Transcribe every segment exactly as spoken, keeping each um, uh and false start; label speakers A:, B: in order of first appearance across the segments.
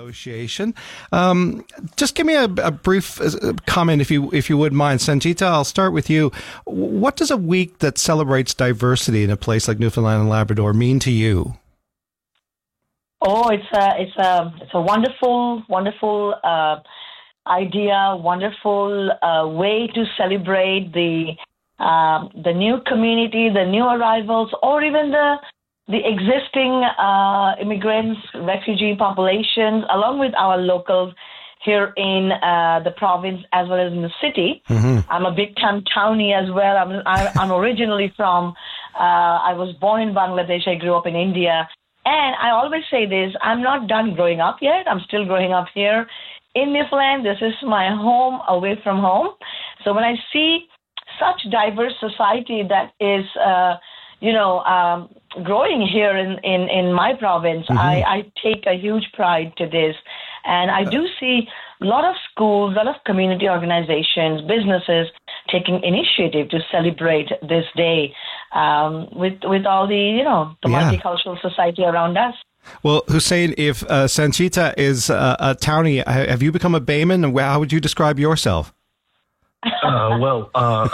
A: Association. Um, just give me a, a brief uh, comment, if you if you would mind, Sangeeta. I'll start with you. What does a week that celebrates diversity in a place like Newfoundland and Labrador mean to you?
B: Oh, it's a it's a it's a wonderful wonderful uh, idea, wonderful uh, way to celebrate the uh, the new community, the new arrivals, or even the the existing uh, immigrants, refugee populations, along with our locals here in uh, the province as well as in the city. Mm-hmm. I'm a big time townie as well. I'm I'm originally from. Uh, I was born in Bangladesh. I grew up in India. And I always say this, I'm not done growing up yet. I'm still growing up here in Newfoundland. This is my home away from home. So when I see such diverse society that is, uh, you know, um, growing here in, in, in my province, mm-hmm. I, I take a huge pride to this. And I do see a lot of schools, a lot of community organizations, businesses taking initiative to celebrate this day um, with with all the, you know, the yeah. multicultural society around us.
A: Well, Hussein, if uh, Sangeeta is uh, a townie, have you become a Bayman, and how would you describe yourself?
C: Uh, well, uh,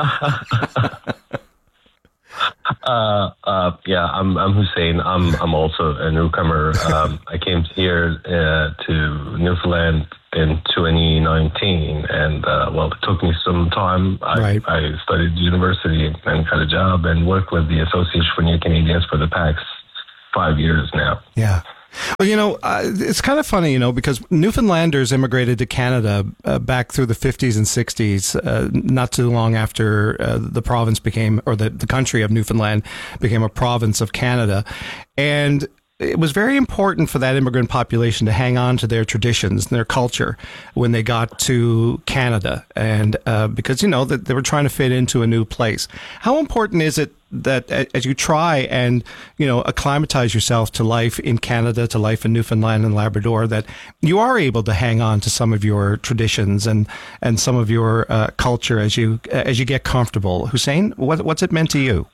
C: uh, uh, yeah, I'm I'm Hussein. I'm I'm also a newcomer. Um, I came here uh, to Newfoundland in twenty nineteen, and uh, well, it took me some time. I, right. I studied university and got a job and worked with the Association for New Canadians for the past five years now.
A: Yeah. Well, you know, uh, it's kind of funny, you know, because Newfoundlanders immigrated to Canada uh, back through the fifties and sixties, uh, not too long after uh, the province became, or the, the country of Newfoundland became a province of Canada. And it was very important for that immigrant population to hang on to their traditions and their culture when they got to Canada. And uh, because, you know, that they were trying to fit into a new place. How important is it that as you try and, you know, acclimatize yourself to life in Canada, to life in Newfoundland and Labrador, that you are able to hang on to some of your traditions and, and some of your uh, culture as you as you get comfortable? Hussein, what, what's it meant to you?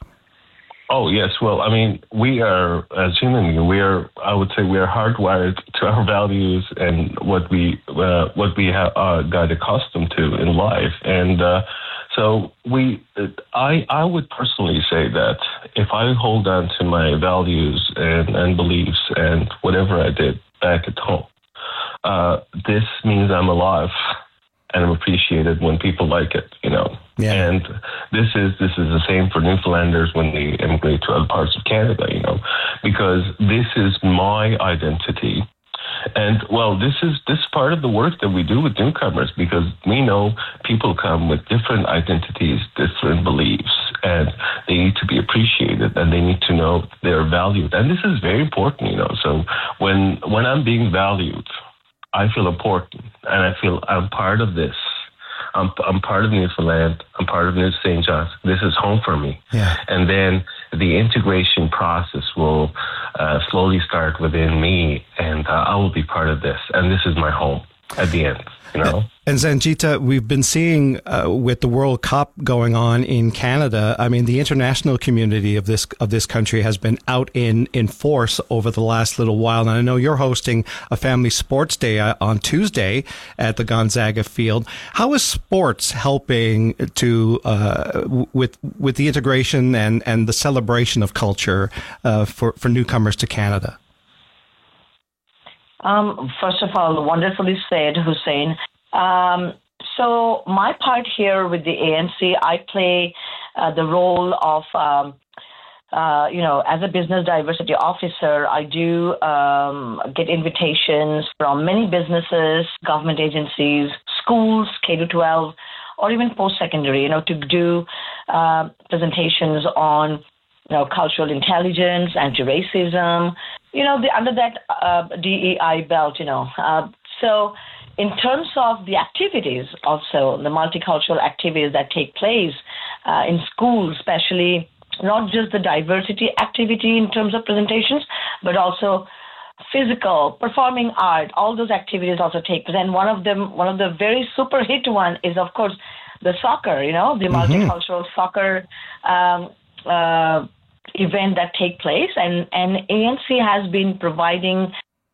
C: Oh, yes. Well, I mean, we are, as human beings, we are, I would say we are hardwired to our values and what we uh, what we have uh, got accustomed to in life. And uh, so we, I, I would personally say that if I hold on to my values and, and beliefs and whatever I did back at home, uh, this means I'm alive and I'm appreciated when people like it, you know. Yeah. And this is this is the same for Newfoundlanders when they immigrate to other parts of Canada, you know, because this is my identity. And, well, this is this part of the work that we do with newcomers, because we know people come with different identities, different beliefs, and they need to be appreciated and they need to know they're valued. And this is very important, you know. So when when I'm being valued, I feel important and I feel I'm part of this. I'm, I'm part of Newfoundland. I'm part of New Saint John's. This is home for me. Yeah. And then the integration process will uh, slowly start within me, and uh, I will be part of this. And this is my home at the end, you know?
A: And Sangeeta, we've been seeing uh, with the World Cup going on in Canada, I mean, the international community of this of this country has been out in, in force over the last little while. And I know you're hosting a family sports day on Tuesday at the Gonzaga Field. How is sports helping to uh, with with the integration and, and the celebration of culture uh, for, for newcomers to Canada?
B: Um, first of all, wonderfully said, Hussein. Um, so my part here with the A N C, I play uh, the role of, um, uh, you know, as a business diversity officer, I do um, get invitations from many businesses, government agencies, schools, K to twelve, or even post-secondary, you know, to do uh, presentations on, you know, cultural intelligence, anti-racism, you know, the, under that uh, D E I belt, you know. Uh, so in terms of the activities also, the multicultural activities that take place uh, in schools, especially not just the diversity activity in terms of presentations, but also physical, performing art, all those activities also take place. And one of them, one of the very super hit one is, of course, the soccer, you know, the mm-hmm. multicultural soccer um, uh, event that take place. And, and A N C has been providing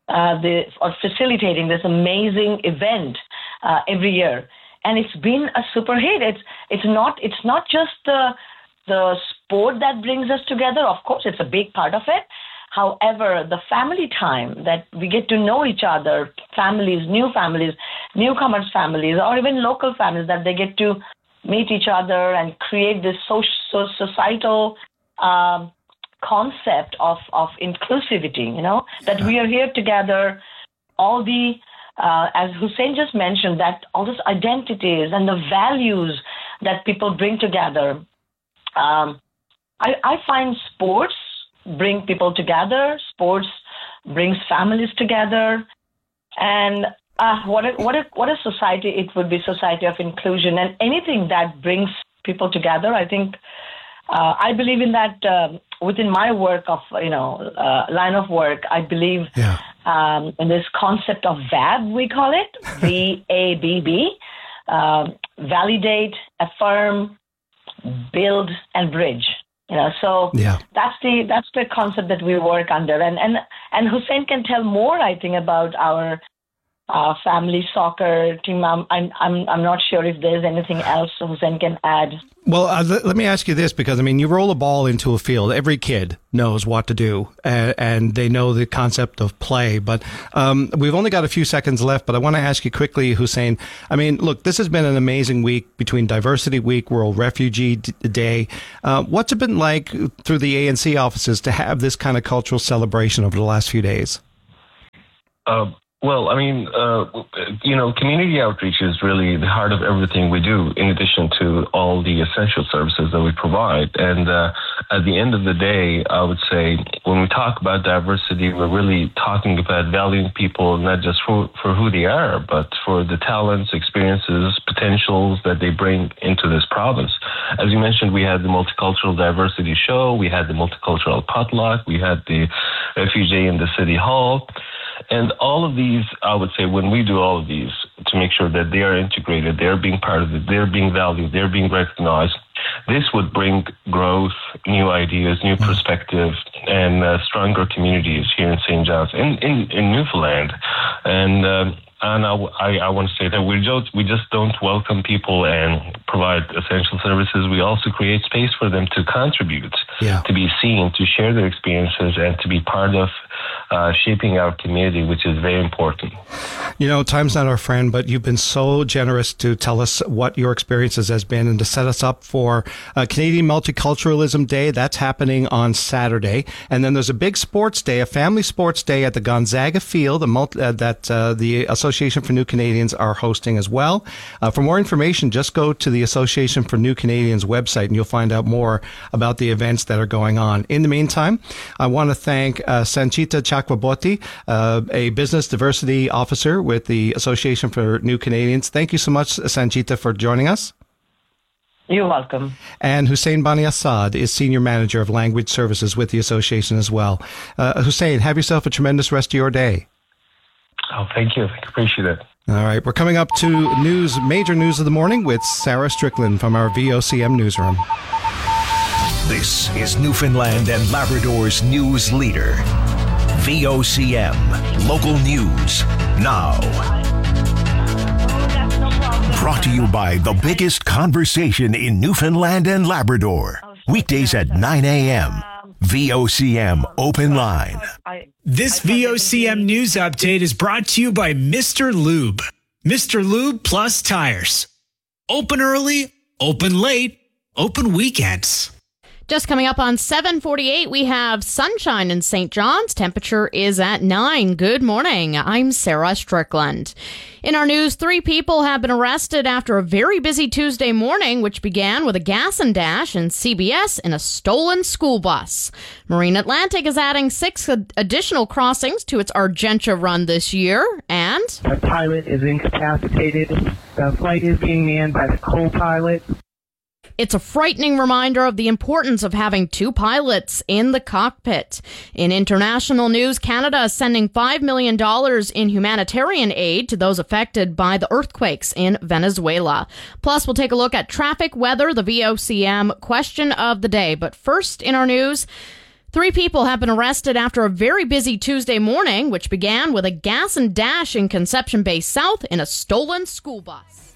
B: uh, the or facilitating this amazing event uh, every year, and it's been a super hit. It's it's not it's not just the the sport that brings us together. Of course, it's a big part of it. However, the family time that we get to know each other, families, new families, newcomers' families, or even local families, that they get to meet each other and create this social, societal um, concept of, of inclusivity, you know, that we are here together, all the, uh, as Hussein just mentioned, that all these identities and the values that people bring together. Um, I, I find sports bring people together. Sports brings families together, and uh, what a, what a what a society it would be, society of inclusion, and anything that brings people together. I think uh, I believe in that uh, within my work of you know uh, line of work. I believe
A: yeah.
B: um, in this concept of V A B, we call it V A B B, uh, validate, affirm, build, and bridge. You know, so
A: yeah.
B: that's the that's the concept that we work under, and and and Hussein can tell more, I think, about our uh, family soccer team. I'm I'm I'm not sure if there's anything else Hussein can add.
A: Well, uh, let, let me ask you this, because I mean, you roll a ball into a field. Every kid knows what to do, and, and they know the concept of play. But um, we've only got a few seconds left. But I want to ask you quickly, Hussein. I mean, look, this has been an amazing week between Diversity Week, World Refugee Day. Uh, what's it been like through the A N C offices to have this kind of cultural celebration over the last few days?
C: Uh, Well, I mean, uh, you know, community outreach is really the heart of everything we do, in addition to all the essential services that we provide. And uh, at the end of the day, I would say when we talk about diversity, we're really talking about valuing people not just for, for who they are, but for the talents, experiences, potentials that they bring into this province. As you mentioned, we had the Multicultural Diversity Show, we had the Multicultural Potluck, we had the Refugee in the City Hall. And all of these, I would say, when we do all of these to make sure that they are integrated, they're being part of it, they're being valued, they're being recognized, this would bring growth, new ideas, new perspective, and uh, stronger communities here in Saint John's, in, in, in Newfoundland. And um, and I, I, I want to say that we just, we just don't welcome people and provide essential services. We also create space for them to contribute,
A: yeah.
C: to be seen, to share their experiences, and to be part of uh, shaping our community, which is very important.
A: You know, time's not our friend, but you've been so generous to tell us what your experiences has been and to set us up for uh, Canadian Multiculturalism Day. That's happening on Saturday. And then there's a big sports day, a family sports day at the Gonzaga Field a multi, uh, that uh, the Association for New Canadians are hosting as well. Uh, for more information, just go to the Association for New Canadians website and you'll find out more about the events that are going on. In the meantime, I want to thank uh, Sanchita Chakraborty, uh, a business diversity officer with the Association for New Canadians. Thank you so much, Sanchita, for joining us.
B: You're welcome.
A: And Hussein Bani Assad is Senior Manager of Language Services with the association as well. Uh, Hussein, have yourself a tremendous rest of your day.
C: Oh, thank you. I appreciate it.
A: All right. We're coming up to news, major news of the morning with Sarah Strickland from our V O C M newsroom.
D: This is Newfoundland and Labrador's news leader. V O C M, local news, now. Brought to you by the biggest conversation in Newfoundland and Labrador. Weekdays at nine a.m. V O C M Open Line.
E: This V O C M news update is brought to you by Mister Lube. Mister Lube Plus Tires. Open early, open late, open weekends.
F: Just coming up on seven forty-eight, we have sunshine in Saint John's. Temperature is at nine. Good morning. I'm Sarah Strickland. In our news, three people have been arrested after a very busy Tuesday morning, which began with a gas and dash in C B S in a stolen school bus. Marine Atlantic is adding six additional crossings to its Argentia run this year, and
G: the pilot is incapacitated. The flight is being manned by the co-pilot.
F: It's a frightening reminder of the importance of having two pilots in the cockpit. In international news, Canada is sending five million dollars in humanitarian aid to those affected by the earthquakes in Venezuela. Plus, we'll take a look at traffic, weather, the V O C M question of the day. But first in our news, Three people have been arrested after a very busy Tuesday morning, which began with a gas and dash in Conception Bay South in a stolen school bus.